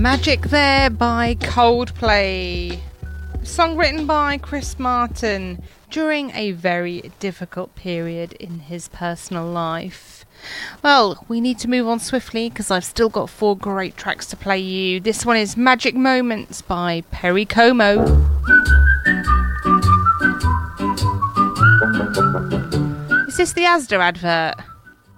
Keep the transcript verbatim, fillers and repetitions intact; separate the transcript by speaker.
Speaker 1: Magic there by Coldplay. A song written by Chris Martin during a very difficult period in his personal life. Well, we need to move on swiftly because I've still got four great tracks to play you. This one is Magic Moments by Perry Como. Is this the Asda advert?